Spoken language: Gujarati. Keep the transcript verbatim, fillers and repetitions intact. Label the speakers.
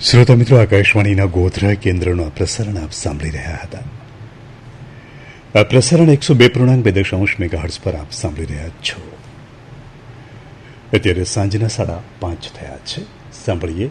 Speaker 1: શ્રોતા મિત્રો, આકાશવાણીના ગોધરા કેન્દ્રનું આ પ્રસારણ આપ સાંભળી રહ્યા હતા. આ પ્રસારણ એકસો બે પૂર્ણાંક બે દશાંશ મેગાહર્ટ્ઝ પર આપ સાંભળી રહ્યા છો. અત્યારે સાંજના સાડા પાંચ થયા છે. સાંભળીએ